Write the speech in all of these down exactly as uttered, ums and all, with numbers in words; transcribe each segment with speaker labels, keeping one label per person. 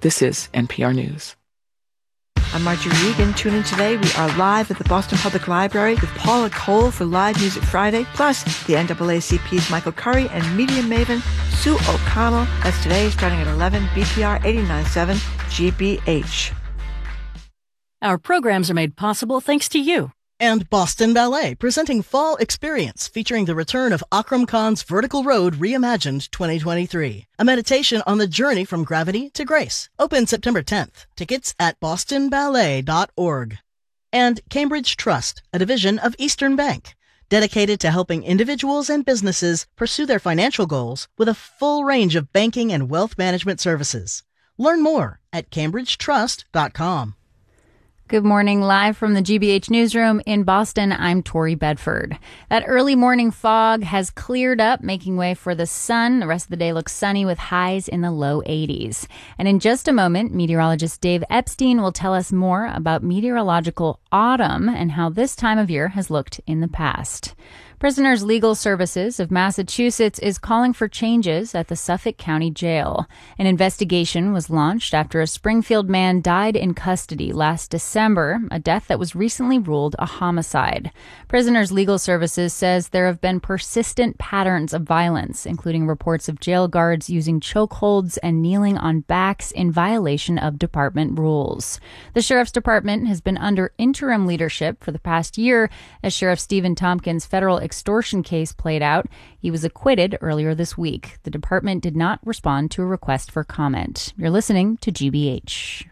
Speaker 1: This is N P R News.
Speaker 2: I'm Marjorie Regan. Tune in today. We are live at the Boston Public Library with Paula Cole for Live Music Friday, plus the N double A C P's Michael Curry and media maven Sue O'Connell. That's today, starting at eleven, B P R eighty-nine point seven G B H.
Speaker 3: Our programs are made possible thanks to you.
Speaker 4: And Boston Ballet, presenting Fall Experience, featuring the return of Akram Khan's Vertical Road Reimagined twenty twenty-three. A meditation on the journey from gravity to grace. Open September tenth. Tickets at boston ballet dot org. And Cambridge Trust, a division of Eastern Bank, dedicated to helping individuals and businesses pursue their financial goals with a full range of banking and wealth management services. Learn more at cambridge trust dot com.
Speaker 5: Good morning, live from the G B H newsroom in Boston. I'm Tori Bedford. That early morning fog has cleared up, making way for the sun. The rest of the day looks sunny with highs in the low eighties. And in just a moment, meteorologist Dave Epstein will tell us more about meteorological autumn and how this time of year has looked in the past. Prisoners Legal Services of Massachusetts is calling for changes at the Suffolk County Jail. An investigation was launched after a Springfield man died in custody last December, a death that was recently ruled a homicide. Prisoners Legal Services says there have been persistent patterns of violence, including reports of jail guards using chokeholds and kneeling on backs in violation of department rules. The Sheriff's Department has been under interim leadership for the past year as Sheriff Stephen Tompkins' federal extortion case played out. He was acquitted earlier this week. The department did not respond to a request for comment. You're listening to G B H.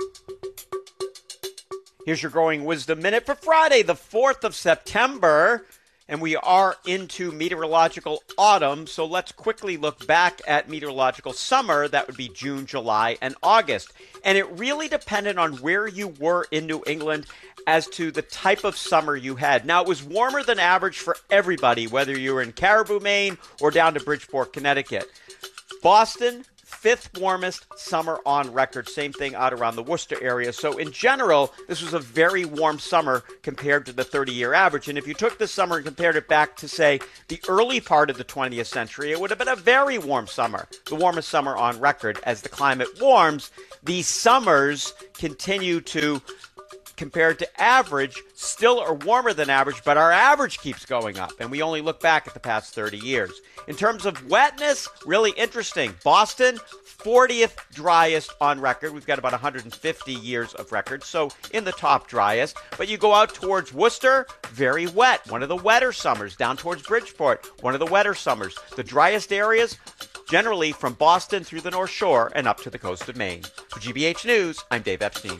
Speaker 6: Here's your Growing Wisdom Minute for Friday, the fourth of September. And we are into meteorological autumn, so let's quickly look back at meteorological summer. That would be June, July, and August. And it really depended on where you were in New England as to the type of summer you had. Now, it was warmer than average for everybody, whether you were in Caribou, Maine, or down to Bridgeport, Connecticut. Boston, fifth warmest summer on record. Same thing out around the Worcester area. So in general, this was a very warm summer compared to the thirty-year average. And if you took this summer and compared it back to, say, the early part of the twentieth century, it would have been a very warm summer, the warmest summer on record. As the climate warms, these summers continue to, compared to average, still are warmer than average, but our average keeps going up, and we only look back at the past thirty years. In terms of wetness, really interesting. Boston, fortieth driest on record. We've got about one hundred fifty years of record, so in the top driest. But you go out towards Worcester, very wet. One of the wetter summers. Down towards Bridgeport, one of the wetter summers. The driest areas, generally from Boston through the North Shore and up to the coast of Maine. For G B H News, I'm Dave Epstein.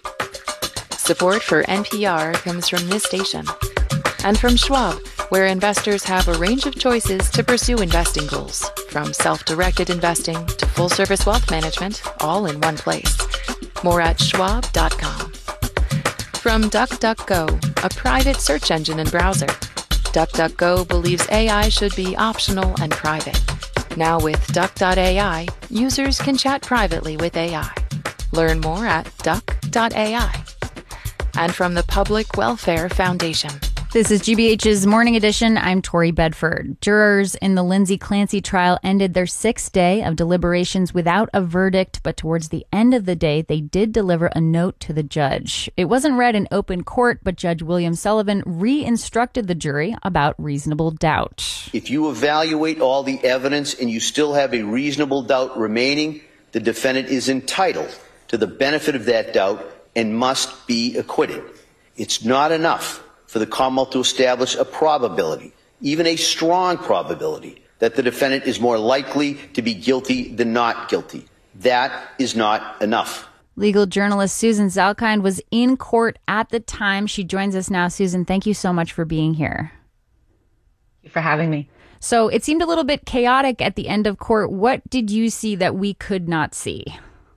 Speaker 7: Support for N P R comes from this station and from Schwab, where investors have a range of choices to pursue investing goals, from self-directed investing to full-service wealth management, all in one place. More at schwab dot com. From DuckDuckGo, a private search engine and browser. DuckDuckGo believes A I should be optional and private. Now with Duck dot A I, users can chat privately with A I. Learn more at duck dot A I. And from the Public Welfare Foundation.
Speaker 5: This is G B H's Morning Edition. I'm Tori Bedford. Jurors in the Lindsay Clancy trial ended their sixth day of deliberations without a verdict, but towards the end of the day, they did deliver a note to the judge. It wasn't read in open court, but Judge William Sullivan re-instructed the jury about reasonable doubt.
Speaker 8: If you evaluate all the evidence and you still have a reasonable doubt remaining, the defendant is entitled to the benefit of that doubt and must be acquitted. It's not enough for the Commonwealth to establish a probability, even a strong probability, that the defendant is more likely to be guilty than not guilty. That is not enough.
Speaker 5: Legal journalist Susan Zalkind was in court at the time. She joins us now. Susan, thank you so much for being here.
Speaker 9: Thank you for having me.
Speaker 5: So it seemed a little bit chaotic at the end of court. What did you see that we could not see?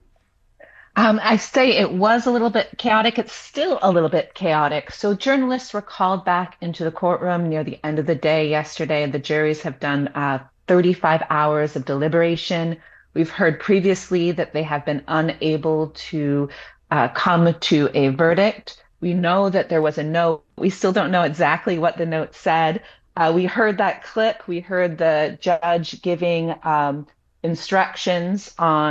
Speaker 9: Um, I say it was a little bit chaotic. It's still a little bit chaotic. So journalists were called back into the courtroom near the end of the day yesterday. The juries have done uh, thirty-five hours of deliberation. We've heard previously that they have been unable to uh, come to a verdict. We know that there was a note. We still don't know exactly what the note said. Uh, we heard that clip. We heard the judge giving um, instructions on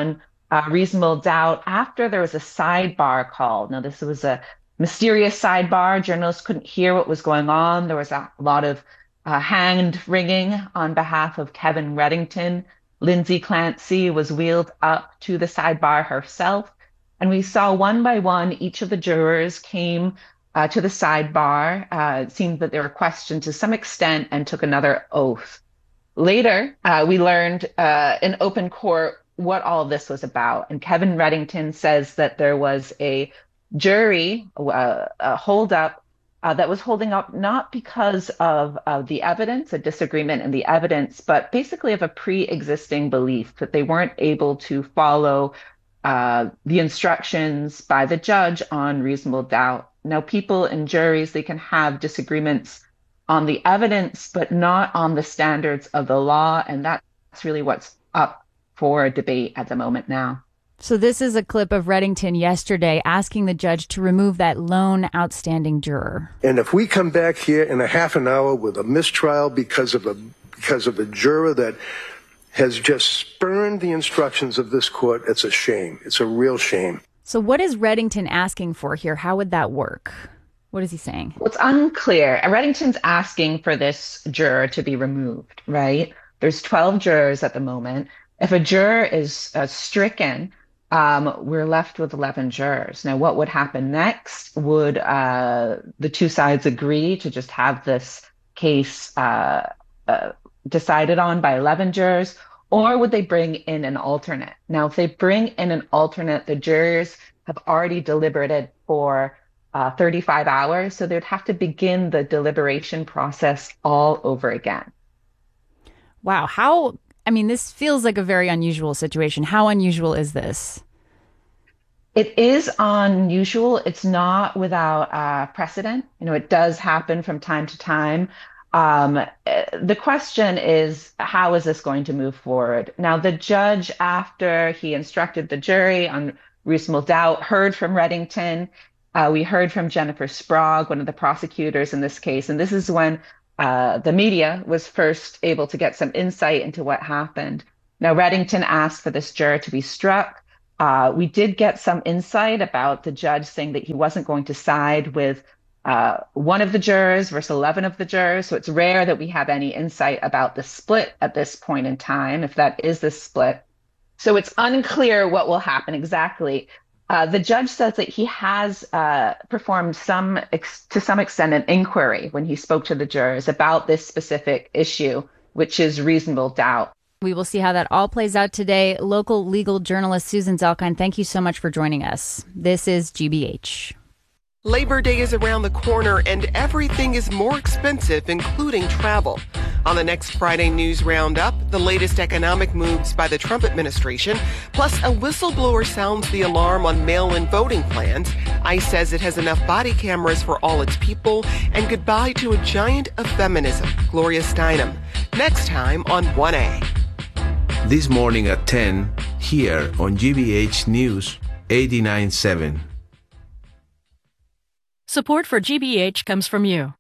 Speaker 9: uh, reasonable doubt after there was a sidebar called. Now, this was a mysterious sidebar. Journalists couldn't hear what was going on. There was a lot of uh, hand wringing on behalf of Kevin Reddington. Lindsay Clancy was wheeled up to the sidebar herself. And we saw one by one, each of the jurors came uh, to the sidebar. Uh, it seemed that they were questioned to some extent and took another oath. Later, uh, we learned uh, in open court what all of this was about. And Kevin Reddington says that there was a jury, uh, a holdup, uh, that was holding up not because of uh, the evidence, a disagreement in the evidence, but basically of a pre-existing belief that they weren't able to follow uh, the instructions by the judge on reasonable doubt. Now, people in juries, they can have disagreements on the evidence, but not on the standards of the law. And that's really what's up for debate at the moment now.
Speaker 5: So this is a clip of Reddington yesterday asking the judge to remove that lone outstanding juror.
Speaker 1: And if we come back here in a half an hour with a mistrial because of a because of a juror that has just spurned the instructions of this court, it's a shame. It's a real shame.
Speaker 5: So what is Reddington asking for here? How would that work? What is he saying?
Speaker 9: Well, it's unclear. Reddington's asking for this juror to be removed, right? There's twelve jurors at the moment. If a juror is uh, stricken, um, we're left with eleven jurors. Now, what would happen next? Would uh, the two sides agree to just have this case uh, uh, decided on by eleven jurors, or would they bring in an alternate? Now, if they bring in an alternate, the jurors have already deliberated for uh, thirty-five hours, so they'd have to begin the deliberation process all over again.
Speaker 5: Wow. How, I mean, this feels like a very unusual situation. How unusual is this?
Speaker 9: It is unusual. It's not without uh, precedent. You know, it does happen from time to time. Um, the question is, how is this going to move forward? Now, the judge, after he instructed the jury on reasonable doubt, heard from Reddington. Uh, we heard from Jennifer Sprague, one of the prosecutors in this case. And this is when uh, the media was first able to get some insight into what happened. Now, Reddington asked for this juror to be struck. Uh, we did get some insight about the judge saying that he wasn't going to side with uh, one of the jurors versus eleven of the jurors. So it's rare that we have any insight about the split at this point in time, if that is the split. So it's unclear what will happen exactly. Uh, the judge says that he has uh, performed some, ex- to some extent, an inquiry when he spoke to the jurors about this specific issue, which is reasonable doubt.
Speaker 5: We will see how that all plays out today. Local legal journalist Susan Zelkine, thank you so much for joining us. This is G B H.
Speaker 10: Labor Day is around the corner and everything is more expensive, including travel. On the next Friday News Roundup, the latest economic moves by the Trump administration, plus a whistleblower sounds the alarm on mail-in voting plans. ICE says it has enough body cameras for all its people, and goodbye to a giant of feminism, Gloria Steinem. Next time on one A.
Speaker 11: This morning at ten, here on G B H News eighty-nine point seven.
Speaker 3: Support for G B H comes from you.